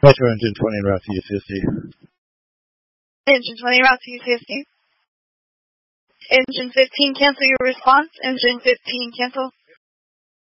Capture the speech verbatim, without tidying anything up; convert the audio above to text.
Metro Engine twenty en route to U C S D. Engine twenty, route to U C S D. Engine fifteen, cancel your response. Engine fifteen, cancel.